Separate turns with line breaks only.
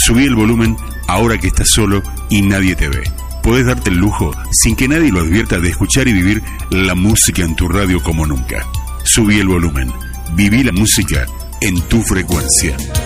Subí el volumen ahora que estás solo y nadie te ve. Podés darte el lujo, sin que nadie lo advierta, de escuchar y vivir la música en tu radio como nunca. Subí el volumen. Viví la música en tu frecuencia.